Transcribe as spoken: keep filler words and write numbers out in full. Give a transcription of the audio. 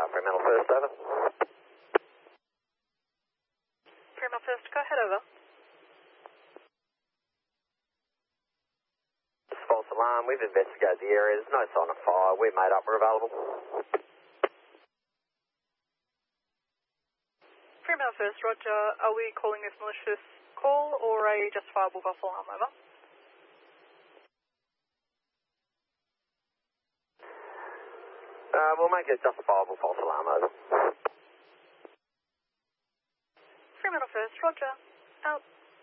Uh, Fremantle First, over. Fremantle First, go ahead, over. False alarm, we've investigated the area, there's no sign of fire, we're made up, we're available. Fremantle First, roger. Are we calling this malicious call or a justifiable false alarm, over? Uh, we'll make it justifiable false alarm, over. Fremantle First, roger. Out.